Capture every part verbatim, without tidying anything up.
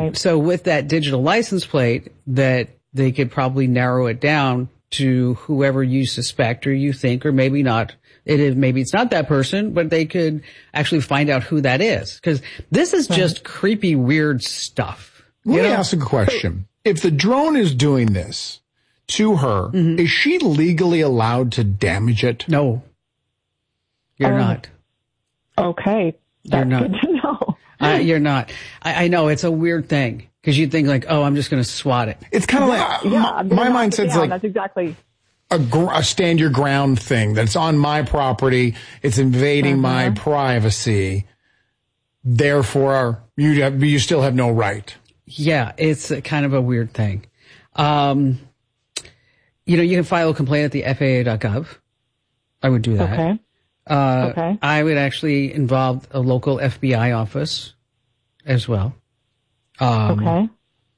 Right. So with that digital license plate, that they could probably narrow it down to whoever you suspect or you think, or maybe not. It is, maybe it's not that person, but they could actually find out who that is. Because this is just creepy, weird stuff. Let me ask a question. If the drone is doing this to her, mm-hmm. is she legally allowed to damage it? No. You're um, not. Okay. That's you're not. Good to know. Uh, you're not. I, I know it's a weird thing because you think like, oh, I'm just going to swat it. It's kind of like, yeah, my, my mind says like, that's exactly. A, gr- a stand your ground thing that's on my property. It's invading uh-huh. my privacy. Therefore, you have, you still have no right. Yeah, it's a kind of a weird thing. Um, you know, you can file a complaint at the F A A dot gov. I would do that. Okay. Uh, okay. I would actually involve a local F B I office as well. Um, okay.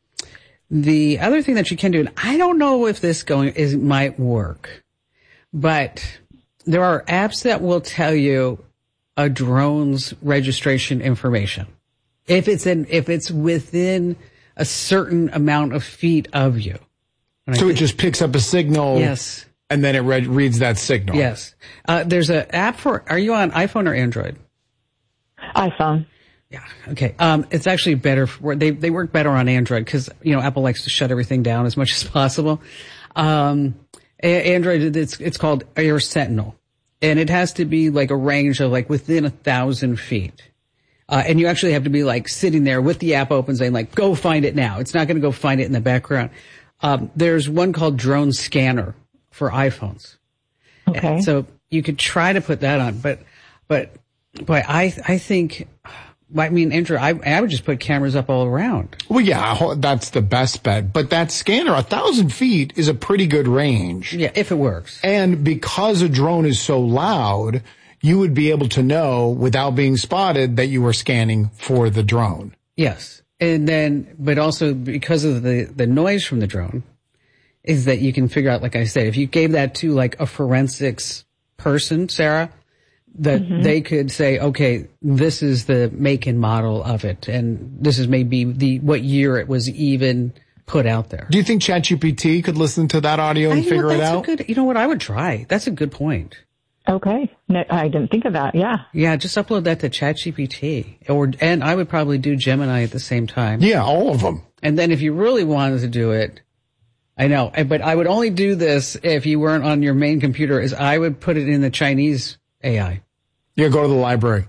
The other thing that you can do, and I don't know if this going is might work, but there are apps that will tell you a drone's registration information if it's in if it's within a certain amount of feet of you. And so think, it just picks up a signal. Yes. And then it read, reads that signal. Yes. Uh, there's an app for. Are you on iPhone or Android? iPhone. Yeah. Okay. Um, it's actually better for, they, they work better on Android because, you know, Apple likes to shut everything down as much as possible. Um, a- Android, it's, it's called Air Sentinel, and it has to be like a range of like within a thousand feet. Uh, and you actually have to be like sitting there with the app open saying like, go find it now. It's not going to go find it in the background. Um, there's one called Drone Scanner for iPhones. Okay. And so you could try to put that on, but, but, but I, I think, I mean, Andrew, I, I would just put cameras up all around. Well, yeah, that's the best bet. But that scanner, a thousand feet is a pretty good range. Yeah, if it works. And because a drone is so loud, you would be able to know without being spotted that you were scanning for the drone. Yes. And then, but also because of the, the noise from the drone is that you can figure out, like I said, if you gave that to like a forensics person, Sarah, that mm-hmm. they could say, okay, this is the make and model of it, and this is maybe the what year it was even put out there. Do you think ChatGPT could listen to that audio and I, figure you know, it out? A good, you know what? I would try. That's a good point. Okay. No, I didn't think of that. Yeah. Yeah, just upload that to ChatGPT, or and I would probably do Gemini at the same time. Yeah, all of them. And then if you really wanted to do it, I know, but I would only do this if you weren't on your main computer, is I would put it in the Chinese A I. Yeah, go to the library.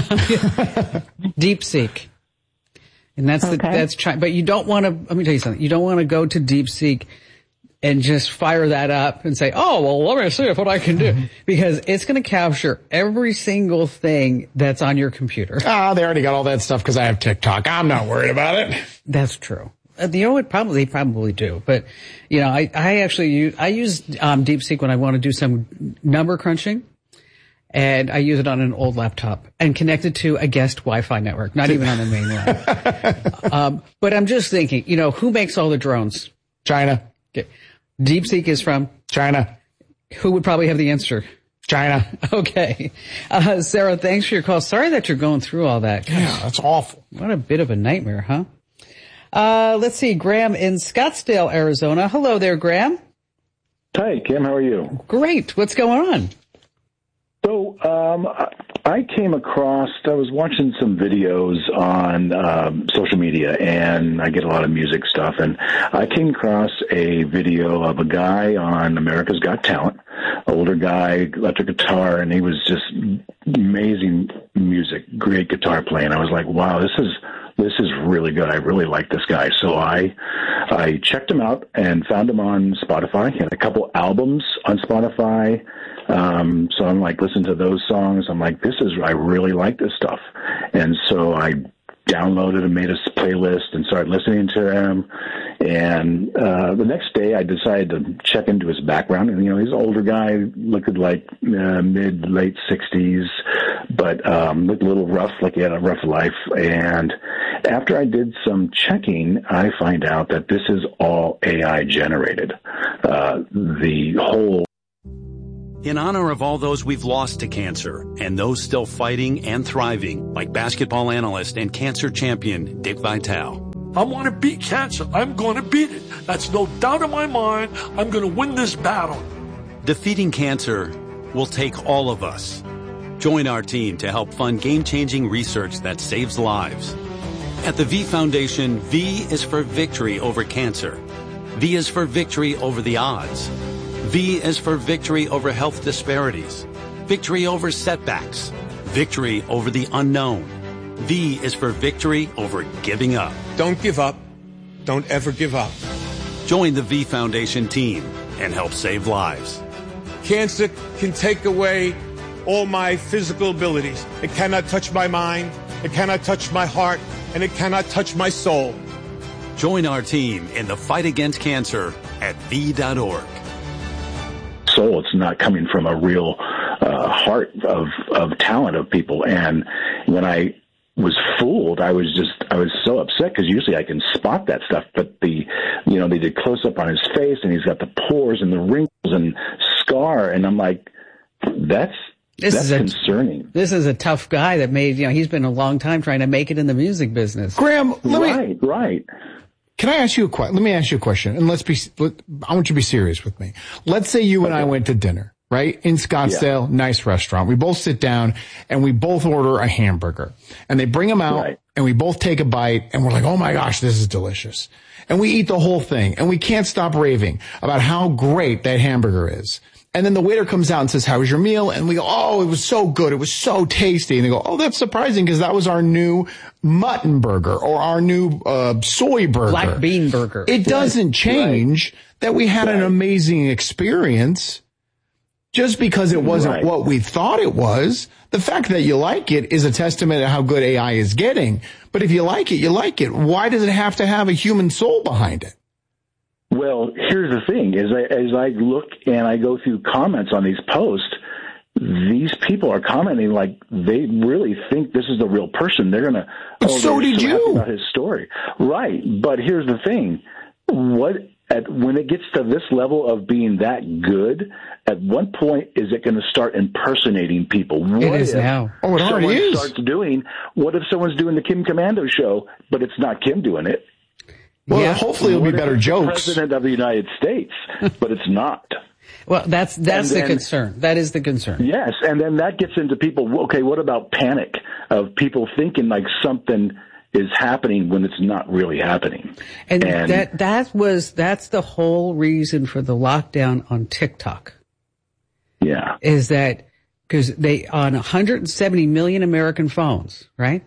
DeepSeek. And that's okay. the, that's China. But you don't want to, let me tell you something. You don't want to go to DeepSeek and just fire that up and say, oh, well, let me see what I can do. Because it's going to capture every single thing that's on your computer. Ah, they already got all that stuff because I have TikTok. I'm not worried about it. That's true. Uh, you know what? Probably, they probably do. But, you know, I, I actually use, I use, um, DeepSeek when I want to do some number crunching. And I use it on an old laptop and connect it to a guest Wi-Fi network, not even on the main line. um, but I'm just thinking, you know, who makes all the drones? China. Okay. DeepSeek is from? China. Who would probably have the answer? China. Okay. Uh, Sarah, thanks for your call. Sorry that you're going through all that. Gosh, yeah, that's awful. What a bit of a nightmare, huh? Uh, let's see. Graham in Scottsdale, Arizona. Hello there, Graham. Hi, Kim. How are you? Great. What's going on? So um, I came across, I was watching some videos on um, social media, and I get a lot of music stuff, and I came across a video of a guy on America's Got Talent, older guy, electric guitar, and he was just amazing music, great guitar playing. I was like, wow, this is this is really good. I really like this guy. So I I checked him out and found him on Spotify. He had a couple albums on Spotify. Um, so I'm like, listen to those songs. I'm like, this is, I really like this stuff. And so I downloaded and made a playlist and started listening to him. And, uh, the next day I decided to check into his background. And, you know, he's an older guy, looked like uh, mid, late sixties, but, um, looked a little rough, like he had a rough life. And after I did some checking, I find out that this is all A I generated. Uh, the whole In honor of all those we've lost to cancer and those still fighting and thriving, like basketball analyst and cancer champion Dick Vitale, I want to beat cancer. I'm going to beat it. That's no doubt in my mind. I'm going to win this battle. Defeating cancer will take all of us. Join our team to help fund game-changing research that saves lives. At the V Foundation, V is for victory over cancer. V is for victory over the odds. V is for victory over health disparities. Victory over setbacks. Victory over the unknown. V is for victory over giving up. Don't give up. Don't ever give up. Join the V Foundation team and help save lives. Cancer can take away all my physical abilities. It cannot touch my mind. It cannot touch my heart. And it cannot touch my soul. Join our team in the fight against cancer at V dot org. Soul, it's not coming from a real uh, heart of, of talent of people. And when I was fooled, I was just, I was so upset because usually I can spot that stuff. But the, you know, they did close up on his face and he's got the pores and the wrinkles and scar. And I'm like, that's, This That's is a, concerning. This is a tough guy that made, you know, he's been a long time trying to make it in the music business. Graham, let right, me, right. Can I ask you a question? Let me ask you a question, and let's be. Let, I want you to be serious with me. Let's say you and I went to dinner, right, in Scottsdale, yeah. Nice restaurant. We both sit down and we both order a hamburger, and they bring them out, right. and we both take a bite, and we're like, "Oh my gosh, this is delicious!" And we eat the whole thing, and we can't stop raving about how great that hamburger is. And then the waiter comes out and says, "How was your meal?" And we go, "Oh, it was so good. It was so tasty." And they go, "Oh, that's surprising because that was our new mutton burger or our new uh, soy burger. Black bean burger." It doesn't change right. that we had right. an amazing experience just because it wasn't right. what we thought it was. The fact that you like it is a testament to how good A I is getting. But if you like it, you like it. Why does it have to have a human soul behind it? Well, here's the thing: as I as I look and I go through comments on these posts, these people are commenting like they really think this is the real person. They're gonna. But oh, so did so you. About his story, right? But here's the thing: what at when it gets to this level of being that good, at what point is it going to start impersonating people? What it is if now. Oh, it already someone is. starts doing. What if someone's doing the Kim Commando show, but it's not Kim doing it? Well, yeah. hopefully it'll What be if better it's the jokes. President of the United States, but it's not. Well, that's that's And the then- concern. That is the concern. Yes, and then that gets into people, okay, what about panic of people thinking like something is happening when it's not really happening? And, And- that that was that's the whole reason for the lockdown on TikTok. Yeah. Is that because they on one hundred seventy million American phones, right?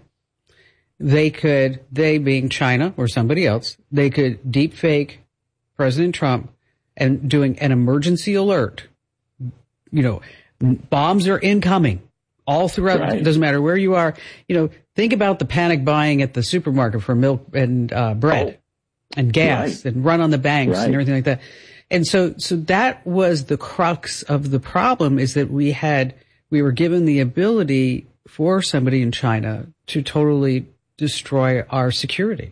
They could, they being China or somebody else, they could deep fake President Trump and doing an emergency alert. You know, bombs are incoming all throughout. Right. It doesn't matter where you are. You know, think about the panic buying at the supermarket for milk and uh, bread Oh. and gas Right. and run on the banks Right. and everything like that. And so, so that was the crux of the problem, is that we had, we were given the ability for somebody in China to totally destroy our security.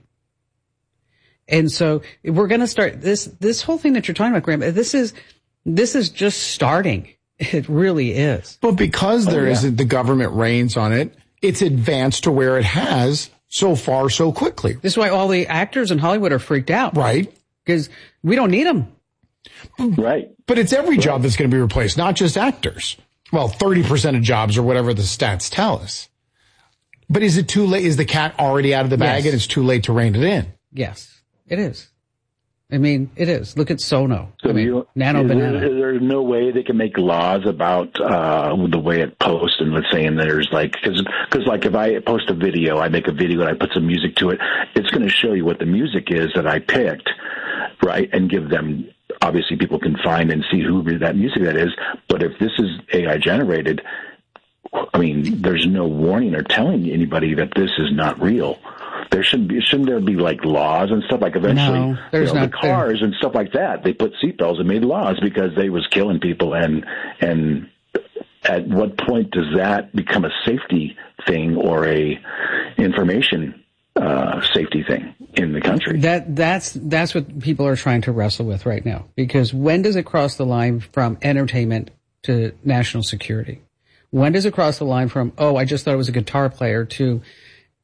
And so we're going to start this, this whole thing that you're talking about, Graham, this is, this is just starting. It really is. But because there Oh, yeah. isn't, the government reins on it, it's advanced to where it has so far so quickly. This is why all the actors in Hollywood are freaked out. Right. Because we don't need them. Right. But it's every job that's going to be replaced, not just actors. Well, thirty percent of jobs or whatever the stats tell us. But is it too late? Is the cat already out of the bag Yes. and it's too late to rein it in? Yes, it is. I mean, it is. Look at Sono. So I mean, you, Nano is Banana. There, is there no way they can make laws about uh, the way it posts? And let's say, and there's like, because because like if I post a video, I make a video and I put some music to it, it's going to show you what the music is that I picked, right? And give them, obviously people can find and see who that music that is. But if this is A I generated, I mean, there's no warning or telling anybody that this is not real. There shouldn't be, shouldn't there be like laws and stuff? Like eventually, No, there's you know, not- the cars and stuff like that. They put seatbelts and made laws because they was killing people. And and at what point does that become a safety thing or a information uh, safety thing in the country? That that's that's what people are trying to wrestle with right now. Because when does it cross the line from entertainment to national security? When does it cross the line from, oh, I just thought it was a guitar player, to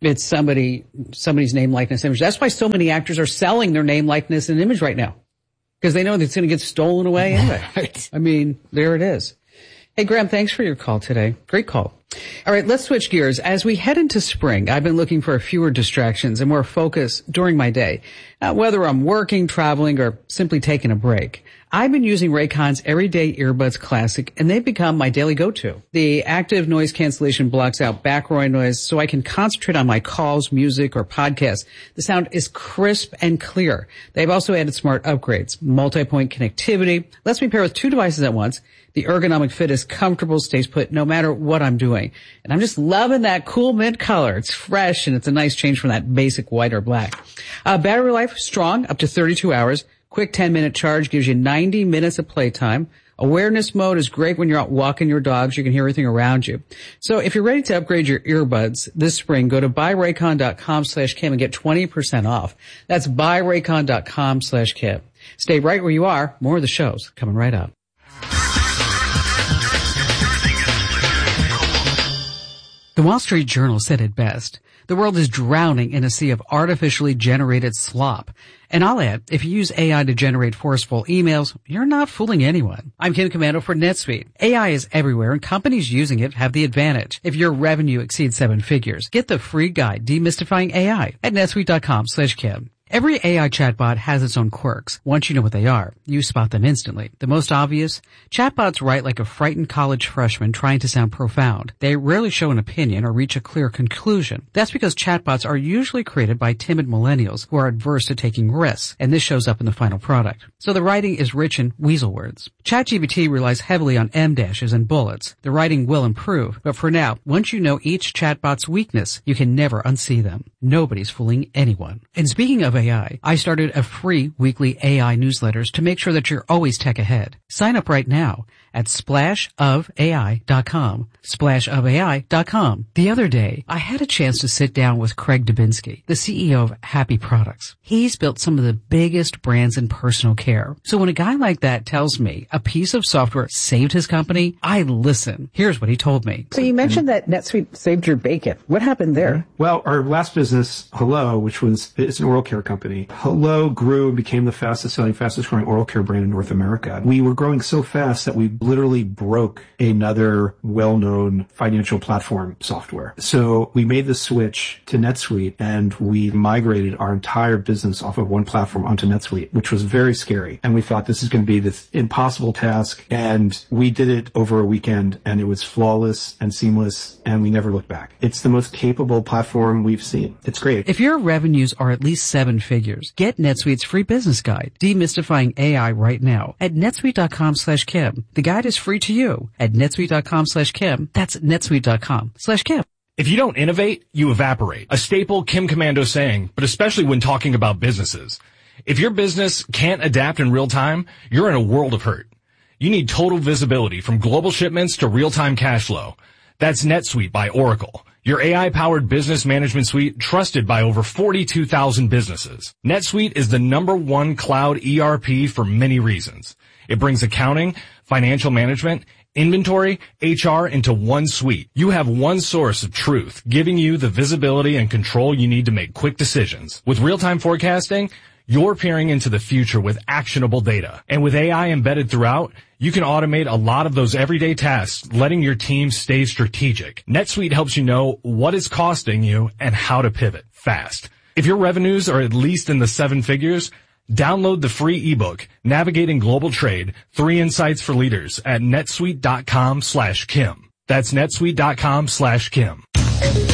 It's somebody, somebody's name, likeness, image. That's why so many actors are selling their name, likeness, and image right now. Because they know that it's going to get stolen away anyway. Right. I mean, there it is. Hey, Graham, thanks for your call today. Great call. All right, let's switch gears. As we head into spring, I've been looking for fewer distractions and more focus during my day, uh, whether I'm working, traveling, or simply taking a break. I've been using Raycon's Everyday Earbuds Classic, and they've become my daily go-to. The active noise cancellation blocks out background noise so I can concentrate on my calls, music, or podcasts. The sound is crisp and clear. They've also added smart upgrades, multi-point connectivity, lets me pair with two devices at once. The ergonomic fit is comfortable, stays put no matter what I'm doing. And I'm just loving that cool mint color. It's fresh, and it's a nice change from that basic white or black. Uh, battery life, strong, up to thirty-two hours. Quick ten minute charge gives you ninety minutes of playtime. Awareness mode is great when you're out walking your dogs. You can hear everything around you. So if you're ready to upgrade your earbuds this spring, go to buyraycon.com slash Kim and get twenty percent off. That's buyraycon.com slash Kim. Stay right where you are. More of the shows coming right up. The Wall Street Journal said it best. The world is drowning in a sea of artificially generated slop. And I'll add, if you use A I to generate forceful emails, you're not fooling anyone. I'm Kim Komando for NetSuite. A I is everywhere and companies using it have the advantage. If your revenue exceeds seven figures, get the free guide Demystifying A I at netsuite.com slash Kim. Every A I chatbot has its own quirks. Once you know what they are, you spot them instantly. The most obvious? Chatbots write like a frightened college freshman trying to sound profound. They rarely show an opinion or reach a clear conclusion. That's because chatbots are usually created by timid millennials who are adverse to taking risks, and this shows up in the final product. So the writing is rich in weasel words. ChatGPT relies heavily on em dashes and bullets. The writing will improve, but for now, once you know each chatbot's weakness, you can never unsee them. Nobody's fooling anyone. And speaking of A I, I started a free weekly A I newsletters to make sure that you're always tech ahead. Sign up right now at splash of A I dot com. splash of A I dot com. The other day, I had a chance to sit down with Craig Dubinsky, the C E O of Happy Products. He's built some of the biggest brands in personal care. So when a guy like that tells me a piece of software saved his company, I listen. Here's what he told me. So you mentioned that NetSuite saved your bacon. What happened there? Well, our last business, Hello, which was, it's an oral care company. Hello grew and became the fastest selling, fastest growing oral care brand in North America. We were growing so fast that we literally broke another well-known financial platform software. So we made the switch to NetSuite and we migrated our entire business off of one platform onto NetSuite, which was very scary. And we thought this is going to be this impossible task. And we did it over a weekend and it was flawless and seamless and we never looked back. It's the most capable platform we've seen. It's great. If your revenues are at least seven figures, get NetSuite's free business guide, Demystifying A I, right now at netsuite.com slash Kim. The guide is free to you at netsuite.com slash Kim. That's netsuite.com slash Kim. If you don't innovate, you evaporate. A staple Kim Komando saying, but especially when talking about businesses. If your business can't adapt in real time, you're in a world of hurt. You need total visibility from global shipments to real-time cash flow. That's NetSuite by Oracle. Your A I-powered business management suite trusted by over forty-two thousand businesses. NetSuite is the number one cloud E R P for many reasons. It brings accounting, financial management, inventory, H R into one suite. You have one source of truth, giving you the visibility and control you need to make quick decisions. With real-time forecasting, you're peering into the future with actionable data. And with A I embedded throughout, you can automate a lot of those everyday tasks, letting your team stay strategic. NetSuite helps you know what it's costing you and how to pivot fast. If your revenues are at least in the seven figures, download the free ebook, Navigating Global Trade, Three Insights for Leaders at netsuite.com slash Kim. That's netsuite.com slash Kim.